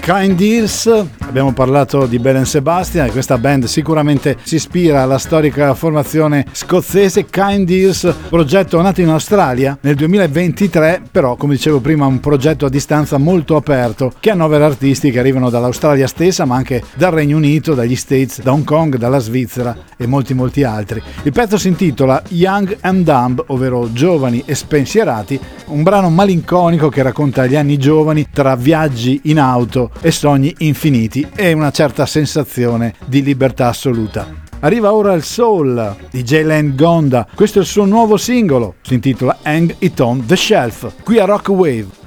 Kind Ears, abbiamo parlato di Belle Sebastian e questa band sicuramente si ispira alla storica formazione scozzese Kind Ears, progetto nato in Australia nel 2023, però come dicevo prima un progetto a distanza molto aperto che annovera artisti che arrivano dall'Australia stessa ma anche dal Regno Unito, dagli States, da Hong Kong, dalla Svizzera e molti altri. Il pezzo si intitola Young and Dumb, ovvero giovani e spensierati, un brano malinconico che racconta gli anni giovani tra viaggi in auto e sogni infiniti e una certa sensazione di libertà assoluta. Arriva ora il soul di Jaylen Gonda, questo è il suo nuovo singolo, si intitola Hang It On The Shelf, qui a Rock Wave.